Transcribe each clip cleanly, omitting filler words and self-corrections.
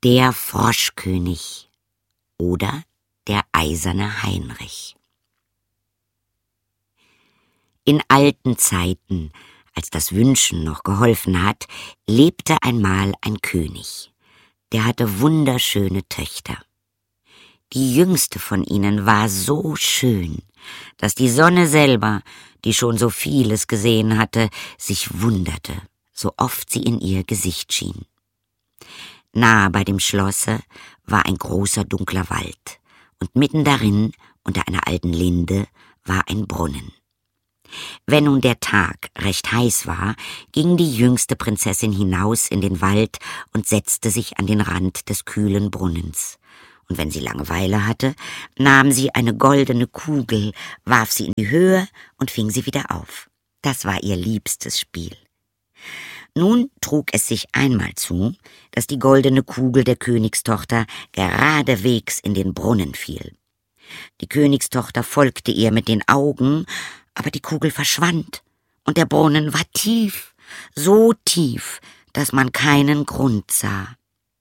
Der Froschkönig oder der eiserne Heinrich. In alten Zeiten, als das Wünschen noch geholfen hat, lebte einmal ein König. Der hatte wunderschöne Töchter. Die jüngste von ihnen war so schön, dass die Sonne selber, die schon so vieles gesehen hatte, sich wunderte, so oft sie in ihr Gesicht schien. Nahe bei dem Schlosse war ein großer dunkler Wald, und mitten darin, unter einer alten Linde, war ein Brunnen. Wenn nun der Tag recht heiß war, ging die jüngste Prinzessin hinaus in den Wald und setzte sich an den Rand des kühlen Brunnens. Und wenn sie Langeweile hatte, nahm sie eine goldene Kugel, warf sie in die Höhe und fing sie wieder auf. Das war ihr liebstes Spiel. Nun trug es sich einmal zu, dass die goldene Kugel der Königstochter geradewegs in den Brunnen fiel. Die Königstochter folgte ihr mit den Augen, aber die Kugel verschwand, und der Brunnen war tief, so tief, dass man keinen Grund sah.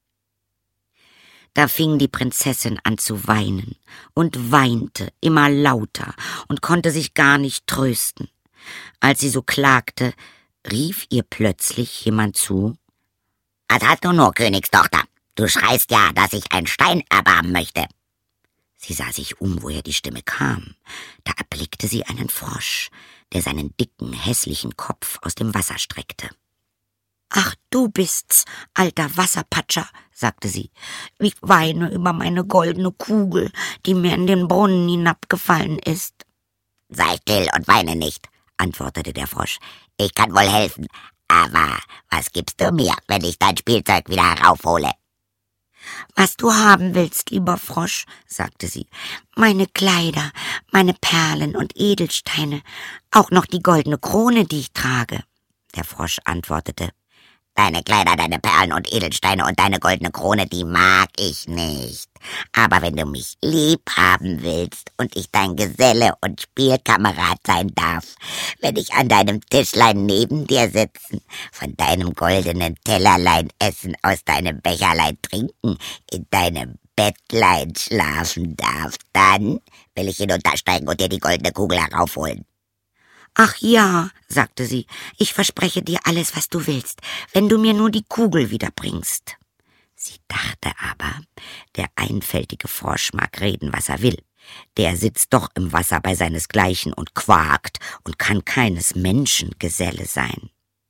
Da fing die Prinzessin an zu weinen und weinte immer lauter und konnte sich gar nicht trösten. Als sie so klagte, rief ihr plötzlich jemand zu: »Was hast du nur, Königstochter? Du schreist ja, dass ich ein Stein erbarmen möchte.« Sie sah sich um, woher die Stimme kam. Da erblickte sie einen Frosch, der seinen dicken, hässlichen Kopf aus dem Wasser streckte. »Ach, du bist's, alter Wasserpatscher«, sagte sie. »Ich weine über meine goldene Kugel, die mir in den Brunnen hinabgefallen ist.« »Sei still und weine nicht«, antwortete der Frosch. »Ich kann wohl helfen, aber was gibst du mir, wenn ich dein Spielzeug wieder heraufhole?« »Was du haben willst, lieber Frosch«, sagte sie. »Meine Kleider, meine Perlen und Edelsteine, auch noch die goldene Krone, die ich trage.« Der Frosch antwortete: »Deine Kleider, deine Perlen und Edelsteine und deine goldene Krone, die mag ich nicht. Aber wenn du mich lieb haben willst und ich dein Geselle und Spielkamerad sein darf, wenn ich an deinem Tischlein neben dir sitzen, von deinem goldenen Tellerlein essen, aus deinem Becherlein trinken, in deinem Bettlein schlafen darf, dann will ich hinuntersteigen und dir die goldene Kugel heraufholen.« »Ach ja«, sagte sie, »ich verspreche dir alles, was du willst, wenn du mir nur die Kugel wiederbringst.« Sie dachte aber, der einfältige Frosch mag reden, was er will. Der sitzt doch im Wasser bei seinesgleichen und quakt und kann keines Menschen Geselle sein.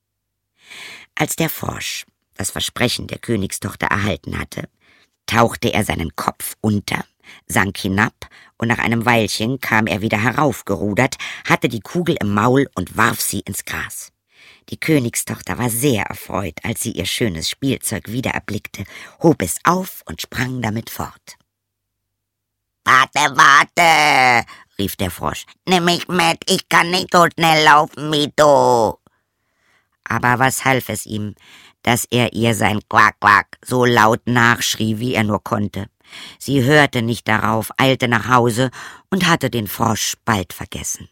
Als der Frosch das Versprechen der Königstochter erhalten hatte, tauchte er seinen Kopf unter, sank hinab, und nach einem Weilchen kam er wieder heraufgerudert, hatte die Kugel im Maul und warf sie ins Gras. Die Königstochter war sehr erfreut, als sie ihr schönes Spielzeug wieder erblickte, hob es auf und sprang damit fort. »Warte, warte«, rief der Frosch, »nimm mich mit, ich kann nicht so schnell laufen wie du.« Aber was half es ihm, dass er ihr sein Quack, Quack so laut nachschrie, wie er nur konnte. Sie hörte nicht darauf, eilte nach Hause und hatte den Frosch bald vergessen.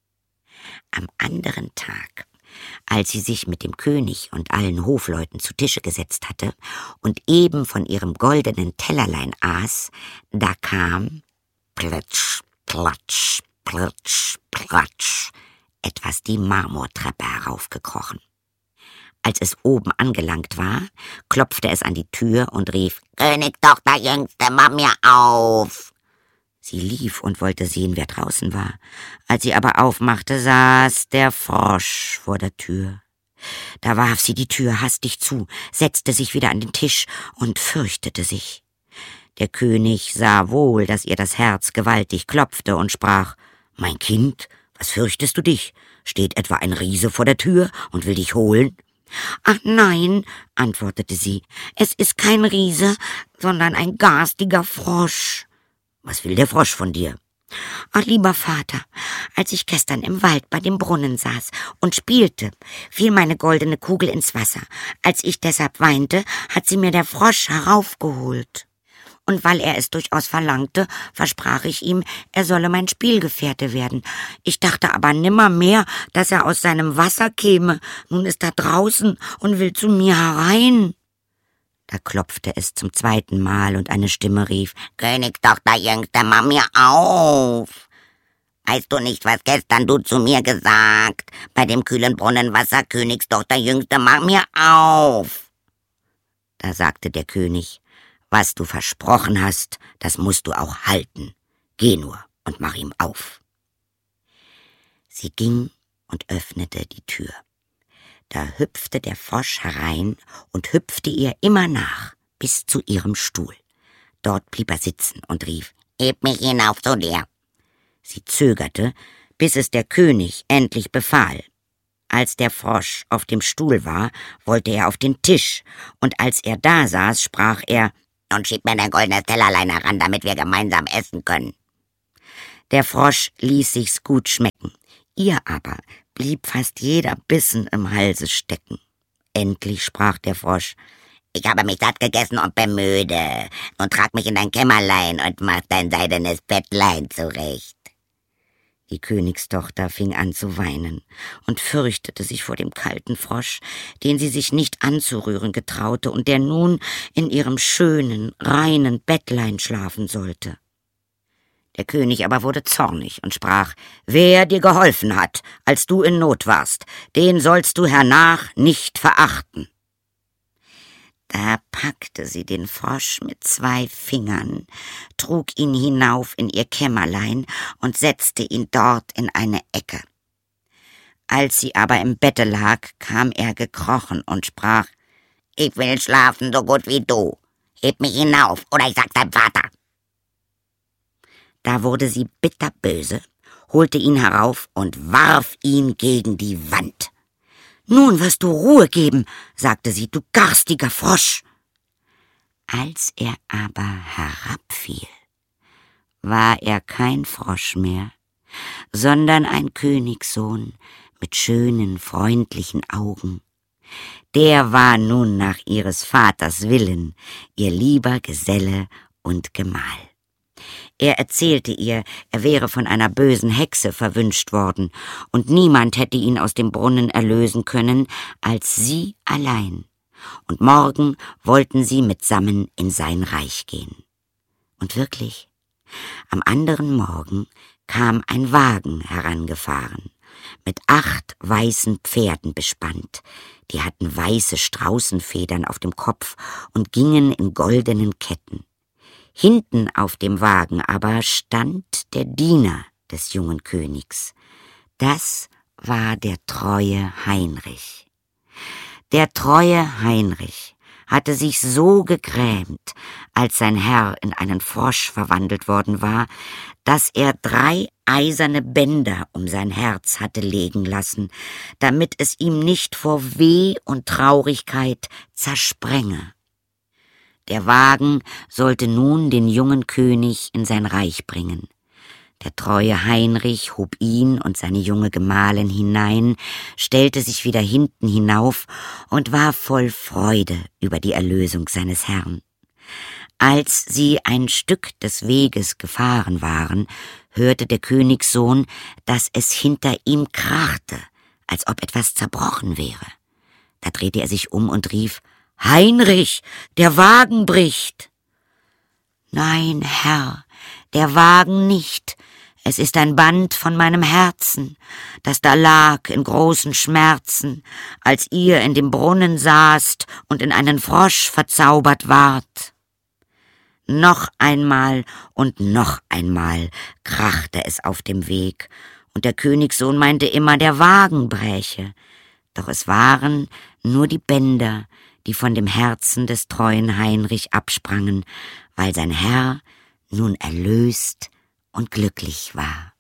Am anderen Tag, als sie sich mit dem König und allen Hofleuten zu Tische gesetzt hatte und eben von ihrem goldenen Tellerlein aß, da kam plitsch, platsch, plitsch, platsch etwas die Marmortreppe heraufgekrochen. Als es oben angelangt war, klopfte es an die Tür und rief: »Königstochter Jüngste, mach mir auf!« Sie lief und wollte sehen, wer draußen war. Als sie aber aufmachte, saß der Frosch vor der Tür. Da warf sie die Tür hastig zu, setzte sich wieder an den Tisch und fürchtete sich. Der König sah wohl, dass ihr das Herz gewaltig klopfte und sprach: »Mein Kind, was fürchtest du dich? Steht etwa ein Riese vor der Tür und will dich holen?« »Ach nein«, antwortete sie, »es ist kein Riese, sondern ein garstiger Frosch.« »Was will der Frosch von dir?« »Ach, lieber Vater, als ich gestern im Wald bei dem Brunnen saß und spielte, fiel meine goldene Kugel ins Wasser. Als ich deshalb weinte, hat sie mir der Frosch heraufgeholt. Und weil er es durchaus verlangte, versprach ich ihm, er solle mein Spielgefährte werden. Ich dachte aber nimmermehr, dass er aus seinem Wasser käme. Nun ist er draußen und will zu mir herein.« Da klopfte es zum zweiten Mal und eine Stimme rief: »Königstochter Jüngste, mach mir auf! Weißt du nicht, was gestern du zu mir gesagt? Bei dem kühlen Brunnenwasser, Königstochter Jüngste, mach mir auf!« Da sagte der König: »Was du versprochen hast, das musst du auch halten. Geh nur und mach ihm auf.« Sie ging und öffnete die Tür. Da hüpfte der Frosch herein und hüpfte ihr immer nach, bis zu ihrem Stuhl. Dort blieb er sitzen und rief: »Heb mich hinauf zu dir.« Sie zögerte, bis es der König endlich befahl. Als der Frosch auf dem Stuhl war, wollte er auf den Tisch, und als er da saß, sprach er: »Nun schieb mir dein goldenes Tellerlein heran, damit wir gemeinsam essen können.« Der Frosch ließ sich's gut schmecken, ihr aber blieb fast jeder Bissen im Halse stecken. Endlich sprach der Frosch: »Ich habe mich satt gegessen und bin müde. Nun trag mich in dein Kämmerlein und mach dein seidenes Bettlein zurecht.« Die Königstochter fing an zu weinen und fürchtete sich vor dem kalten Frosch, den sie sich nicht anzurühren getraute und der nun in ihrem schönen, reinen Bettlein schlafen sollte. Der König aber wurde zornig und sprach: »Wer dir geholfen hat, als du in Not warst, den sollst du hernach nicht verachten.« Da packte sie den Frosch mit 2 Fingern, trug ihn hinauf in ihr Kämmerlein und setzte ihn dort in eine Ecke. Als sie aber im Bette lag, kam er gekrochen und sprach: »Ich will schlafen so gut wie du. Heb mich hinauf, oder ich sag deinem Vater.« Da wurde sie bitterböse, holte ihn herauf und warf ihn gegen die Wand. »Nun wirst du Ruhe geben«, sagte sie, »du garstiger Frosch.« Als er aber herabfiel, war er kein Frosch mehr, sondern ein Königssohn mit schönen, freundlichen Augen. Der war nun nach ihres Vaters Willen ihr lieber Geselle und Gemahl. Er erzählte ihr, er wäre von einer bösen Hexe verwünscht worden, und niemand hätte ihn aus dem Brunnen erlösen können, als sie allein. Und morgen wollten sie mitsammen in sein Reich gehen. Und wirklich, am anderen Morgen kam ein Wagen herangefahren, mit 8 weißen Pferden bespannt. Die hatten weiße Straußenfedern auf dem Kopf und gingen in goldenen Ketten. Hinten auf dem Wagen aber stand der Diener des jungen Königs. Das war der treue Heinrich. Der treue Heinrich hatte sich so gegrämt, als sein Herr in einen Frosch verwandelt worden war, dass er 3 eiserne Bänder um sein Herz hatte legen lassen, damit es ihm nicht vor Weh und Traurigkeit zersprenge. Der Wagen sollte nun den jungen König in sein Reich bringen. Der treue Heinrich hob ihn und seine junge Gemahlin hinein, stellte sich wieder hinten hinauf und war voll Freude über die Erlösung seines Herrn. Als sie ein Stück des Weges gefahren waren, hörte der Königssohn, dass es hinter ihm krachte, als ob etwas zerbrochen wäre. Da drehte er sich um und rief: »Heinrich, der Wagen bricht!« »Nein, Herr, der Wagen nicht. Es ist ein Band von meinem Herzen, das da lag in großen Schmerzen, als ihr in dem Brunnen saßt und in einen Frosch verzaubert wart.« Noch einmal und noch einmal krachte es auf dem Weg, und der Königssohn meinte immer, der Wagen bräche. Doch es waren nur die Bänder, die von dem Herzen des treuen Heinrich absprangen, weil sein Herr nun erlöst und glücklich war.